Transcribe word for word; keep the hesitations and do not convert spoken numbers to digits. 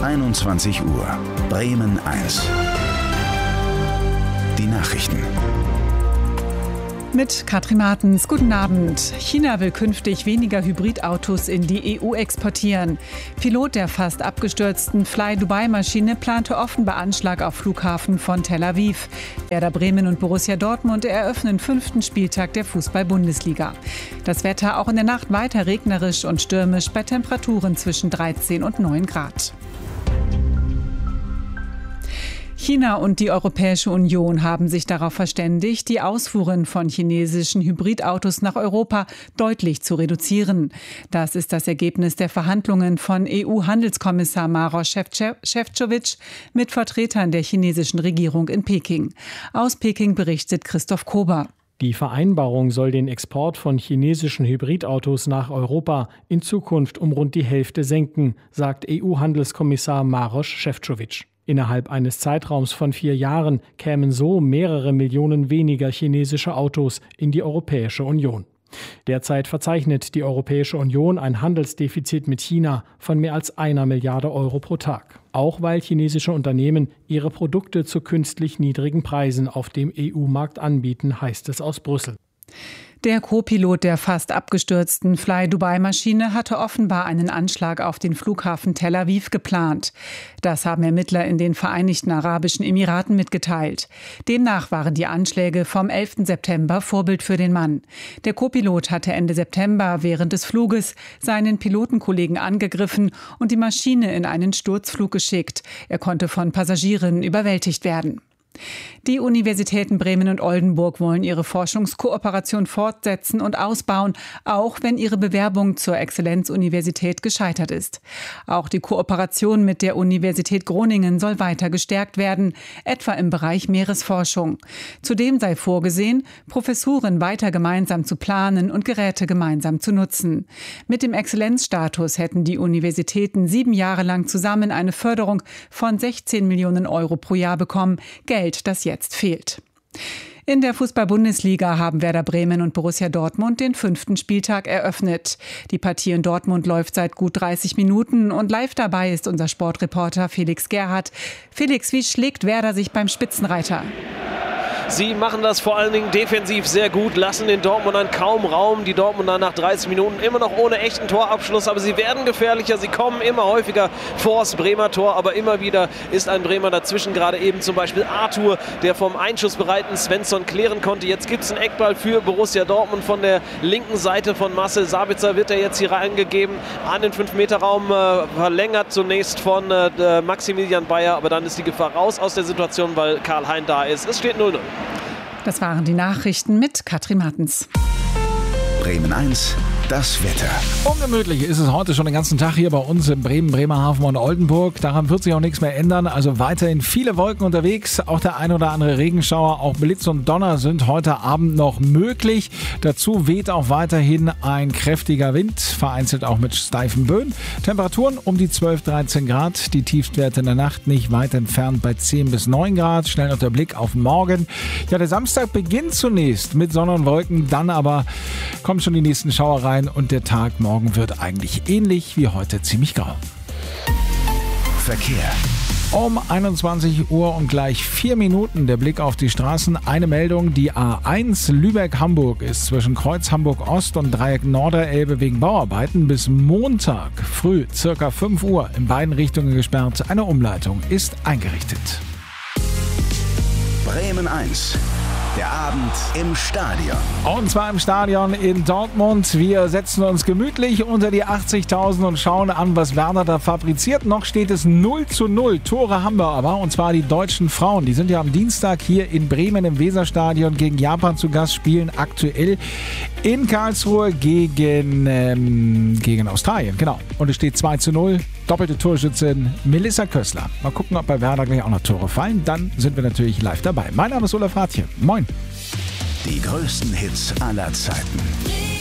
einundzwanzig Uhr. Bremen eins. Die Nachrichten. Mit Katrin Martens. Guten Abend. China will künftig weniger Hybridautos in die E U exportieren. Pilot der fast abgestürzten Fly-Dubai-Maschine plante offenbar Anschlag auf Flughafen von Tel Aviv. Werder Bremen und Borussia Dortmund eröffnen fünften Spieltag der Fußball-Bundesliga. Das Wetter auch in der Nacht weiter regnerisch und stürmisch bei Temperaturen zwischen dreizehn und neun Grad. China und die Europäische Union haben sich darauf verständigt, die Ausfuhren von chinesischen Hybridautos nach Europa deutlich zu reduzieren. Das ist das Ergebnis der Verhandlungen von E U-Handelskommissar Maroš Šefčovič mit Vertretern der chinesischen Regierung in Peking. Aus Peking berichtet Christoph Kober. Die Vereinbarung soll den Export von chinesischen Hybridautos nach Europa in Zukunft um rund die Hälfte senken, sagt E U-Handelskommissar Maroš Šefčovič. Innerhalb eines Zeitraums von vier Jahren kämen so mehrere Millionen weniger chinesische Autos in die Europäische Union. Derzeit verzeichnet die Europäische Union ein Handelsdefizit mit China von mehr als einer Milliarde Euro pro Tag. Auch weil chinesische Unternehmen ihre Produkte zu künstlich niedrigen Preisen auf dem E U-Markt anbieten, heißt es aus Brüssel. Der Co-Pilot der fast abgestürzten Fly-Dubai-Maschine hatte offenbar einen Anschlag auf den Flughafen Tel Aviv geplant. Das haben Ermittler in den Vereinigten Arabischen Emiraten mitgeteilt. Demnach waren die Anschläge vom elften September Vorbild für den Mann. Der Co-Pilot hatte Ende September während des Fluges seinen Pilotenkollegen angegriffen und die Maschine in einen Sturzflug geschickt. Er konnte von Passagieren überwältigt werden. Die Universitäten Bremen und Oldenburg wollen ihre Forschungskooperation fortsetzen und ausbauen, auch wenn ihre Bewerbung zur Exzellenzuniversität gescheitert ist. Auch die Kooperation mit der Universität Groningen soll weiter gestärkt werden, etwa im Bereich Meeresforschung. Zudem sei vorgesehen, Professuren weiter gemeinsam zu planen und Geräte gemeinsam zu nutzen. Mit dem Exzellenzstatus hätten die Universitäten sieben Jahre lang zusammen eine Förderung von sechzehn Millionen Euro pro Jahr bekommen, Geld, das jetzt fehlt. In der Fußball-Bundesliga haben Werder Bremen und Borussia Dortmund den fünften Spieltag eröffnet. Die Partie in Dortmund läuft seit gut dreißig Minuten und live dabei ist unser Sportreporter Felix Gerhardt. Felix, wie schlägt Werder sich beim Spitzenreiter? Sie machen das vor allen Dingen defensiv sehr gut, lassen den Dortmundern kaum Raum. Die Dortmunder nach dreißig Minuten immer noch ohne echten Torabschluss, aber sie werden gefährlicher. Sie kommen immer häufiger vors Bremer Tor, aber immer wieder ist ein Bremer dazwischen. Gerade eben zum Beispiel Arthur, der vom einschussbereiten Svensson klären konnte. Jetzt gibt es einen Eckball für Borussia Dortmund von der linken Seite von Marcel Sabitzer. Wird er jetzt hier reingegeben an den fünf Meter Raum, äh, verlängert zunächst von äh, Maximilian Bayer, aber dann ist die Gefahr raus aus der Situation, weil Karl Hein da ist. Es steht null null. Das waren die Nachrichten mit Katrin Martens. Bremen eins, das Wetter. Ungemütlich ist es heute schon den ganzen Tag hier bei uns in Bremen, Bremerhaven und Oldenburg. Daran wird sich auch nichts mehr ändern. Also weiterhin viele Wolken unterwegs. Auch der ein oder andere Regenschauer, auch Blitz und Donner sind heute Abend noch möglich. Dazu weht auch weiterhin ein kräftiger Wind, vereinzelt auch mit steifen Böen. Temperaturen um die zwölf, dreizehn Grad. Die Tiefstwerte in der Nacht nicht weit entfernt bei zehn bis neun Grad. Schnell noch der Blick auf morgen. Ja, der Samstag beginnt zunächst mit Sonne und Wolken. Dann aber kommen schon die nächsten Schauereien und der Tag morgen wird eigentlich ähnlich wie heute ziemlich grau. Verkehr. Um einundzwanzig Uhr und gleich vier Minuten der Blick auf die Straßen. Eine Meldung, die A eins Lübeck-Hamburg ist zwischen Kreuz Hamburg-Ost und Dreieck Norderelbe wegen Bauarbeiten bis Montag früh circa fünf Uhr in beiden Richtungen gesperrt. Eine Umleitung ist eingerichtet. Bremen eins. Der Abend im Stadion. Und zwar im Stadion in Dortmund. Wir setzen uns gemütlich unter die achtzigtausend und schauen an, was Werder da fabriziert. Noch steht es null zu null. Tore haben wir aber. Und zwar die deutschen Frauen. Die sind ja am Dienstag hier in Bremen im Weserstadion gegen Japan zu Gast, spielen aktuell in Karlsruhe gegen, ähm, gegen Australien. Genau. Und es steht zwei zu null. Doppelte Torschützin Melissa Kössler. Mal gucken, ob bei Werder gleich auch noch Tore fallen. Dann sind wir natürlich live dabei. Mein Name ist Olaf Rathje. Moin. Die größten Hits aller Zeiten.